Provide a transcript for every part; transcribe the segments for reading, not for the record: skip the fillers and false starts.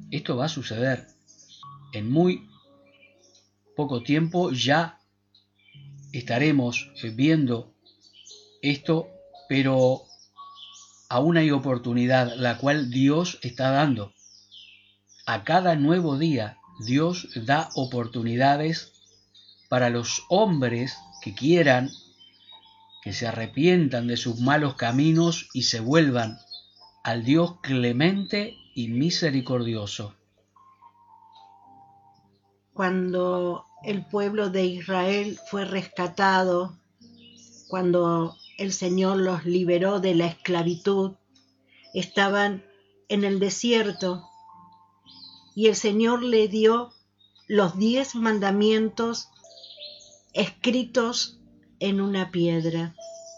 Esto va a suceder en muy poco tiempo. Ya estaremos viendo esto, pero aún hay oportunidad, la cual Dios está dando. A cada nuevo día Dios da oportunidades para los hombres que quieran, que se arrepientan de sus malos caminos y se vuelvan al Dios clemente y misericordioso. Cuando el pueblo de Israel fue rescatado, cuando el Señor los liberó de la esclavitud, estaban en el desierto y el Señor le dio los 10 mandamientos escritos en una piedra.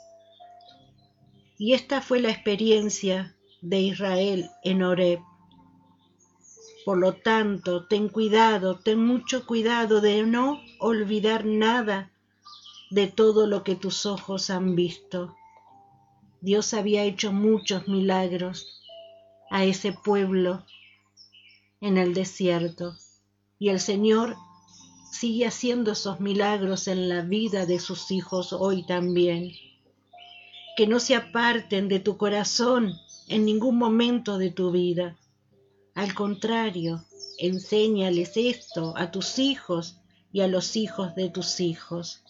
Y esta fue la experiencia de Israel en Horeb. Por lo tanto, ten mucho cuidado de no olvidar nada de todo lo que tus ojos han visto. Dios había hecho muchos milagros a ese pueblo en el desierto, y el Señor sigue haciendo esos milagros en la vida de sus hijos hoy también. Que no se aparten de tu corazón en ningún momento de tu vida. Al contrario, enséñales esto a tus hijos y a los hijos de tus hijos.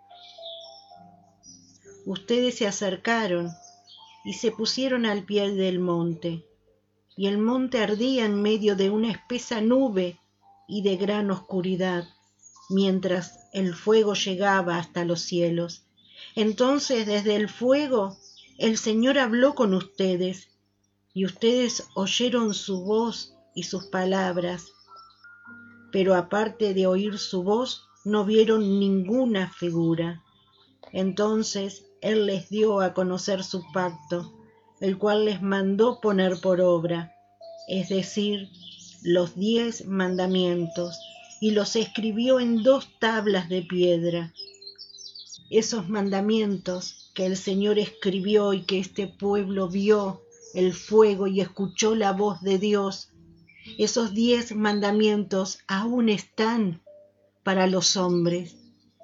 Ustedes se acercaron y se pusieron al pie del monte, y el monte ardía en medio de una espesa nube y de gran oscuridad, mientras el fuego llegaba hasta los cielos. Entonces desde el fuego el Señor habló con ustedes, y ustedes oyeron su voz y sus palabras, pero aparte de oír su voz, no vieron ninguna figura. Entonces Él les dio a conocer su pacto, el cual les mandó poner por obra, es decir, los 10 mandamientos, y los escribió en 2 tablas de piedra. Esos mandamientos que el Señor escribió y que este pueblo vio el fuego y escuchó la voz de Dios, esos 10 mandamientos aún están para los hombres.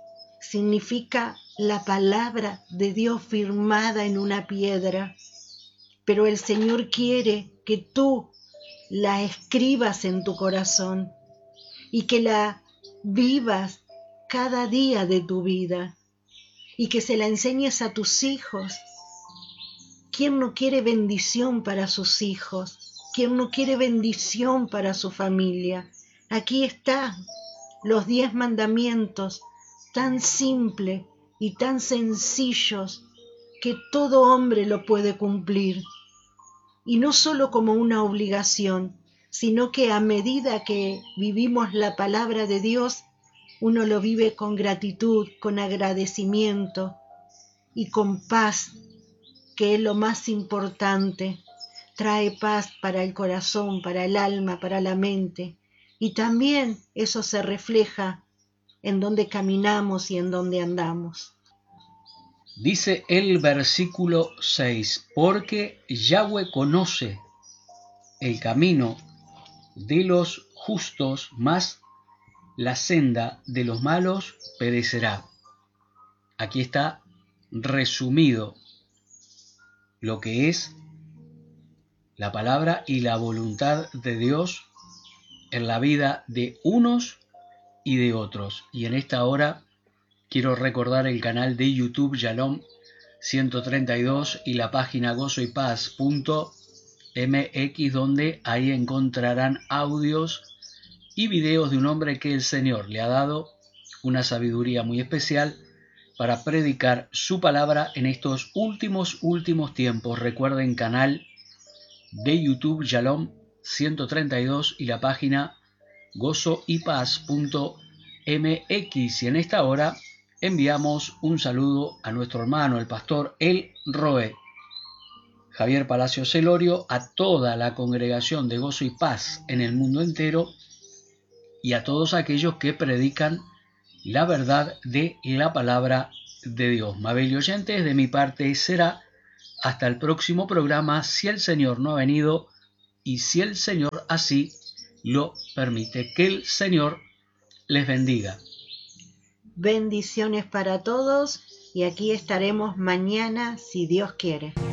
Significa la palabra de Dios firmada en una piedra, pero el Señor quiere que tú la escribas en tu corazón y que la vivas cada día de tu vida y que se la enseñes a tus hijos. ¿Quién no quiere bendición para sus hijos? ¿Quién no quiere bendición para su familia? Aquí están los 10 mandamientos, tan simples y tan sencillos que todo hombre lo puede cumplir. Y no solo como una obligación, sino que a medida que vivimos la palabra de Dios, uno lo vive con gratitud, con agradecimiento y con paz, que es lo más importante. Trae paz para el corazón, para el alma, para la mente. Y también eso se refleja en donde caminamos y en donde andamos. Dice el versículo 6, porque Yahweh conoce el camino de los justos, mas la senda de los malos perecerá. Aquí está resumido lo que es la palabra y la voluntad de Dios en la vida de unos y de otros. Y en esta hora quiero recordar el canal de YouTube Shalom 132 y la página gozoypaz.mx, donde ahí encontrarán audios y videos de un hombre que el Señor le ha dado una sabiduría muy especial para predicar su palabra en estos últimos tiempos. Recuerden, canal de YouTube Shalom 132 y la página gozoypaz.mx. Y en esta hora enviamos un saludo a nuestro hermano, el pastor El Roe, Javier Palacios Celorio, a toda la congregación de Gozo y Paz en el mundo entero y a todos aquellos que predican la verdad de la palabra de Dios. Mabel y oyentes, de mi parte será hasta el próximo programa, si el Señor no ha venido y si el Señor así lo permite. Que el Señor les bendiga. Bendiciones para todos y aquí estaremos mañana si Dios quiere.